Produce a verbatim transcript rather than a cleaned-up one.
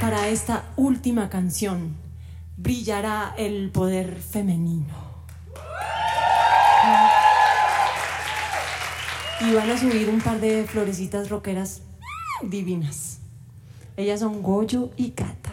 para esta última canción brillará el poder femenino. Y van a subir un par de florecitas rockeras divinas. Ellas son Goyo y Cata.